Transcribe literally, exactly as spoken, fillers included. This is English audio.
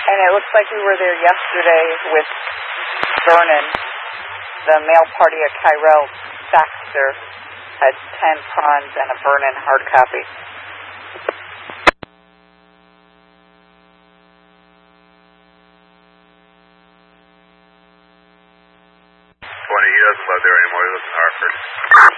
And it looks like we were there yesterday with Vernon. The mail party at Kyrell Baxter had ten Pons and a Vernon hard copy. twenty, he doesn't live there anymore. He lives in Hartford.